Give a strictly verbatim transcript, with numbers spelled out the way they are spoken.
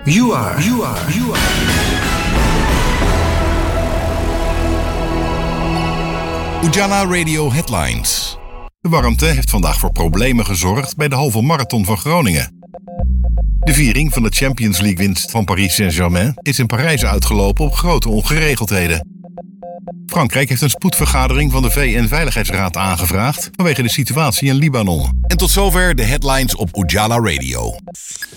You are, you are, you are. Ujala Radio Headlines. De warmte heeft vandaag voor problemen gezorgd bij de halve marathon van Groningen. De viering van de Champions League winst van Paris Saint-Germain is in Parijs uitgelopen op grote ongeregeldheden. Frankrijk heeft een spoedvergadering van de V N-veiligheidsraad aangevraagd vanwege de situatie in Libanon. En tot zover de headlines op Ujala Radio.